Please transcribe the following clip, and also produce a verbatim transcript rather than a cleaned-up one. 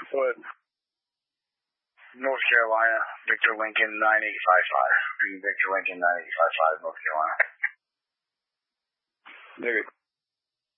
What? North Carolina, Victor Lincoln nine eight five five. Victor Lincoln nine eight five five, North Carolina. Dude.